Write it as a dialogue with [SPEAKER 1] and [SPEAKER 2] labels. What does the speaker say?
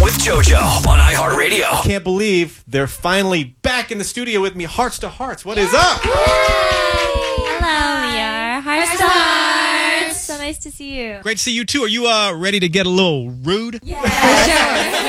[SPEAKER 1] with JoJo on iHeartRadio.
[SPEAKER 2] Can't believe they're finally back in the studio with me. Hearts to Hearts. What is up?
[SPEAKER 3] Hello, we are Hearts to Hearts. So nice to see you.
[SPEAKER 4] Great to see you too. Are you ready to get a little rude?
[SPEAKER 3] Yeah, for sure.